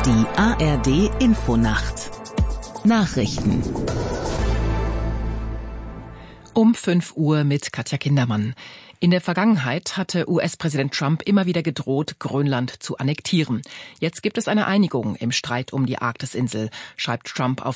Die ARD Infonacht Nachrichten Um 5 Uhr mit Katja Kindermann. In der Vergangenheit hatte US-Präsident Trump immer wieder gedroht, Grönland zu annektieren. Jetzt gibt es eine Einigung im Streit um die Arktisinsel, schreibt Trump auf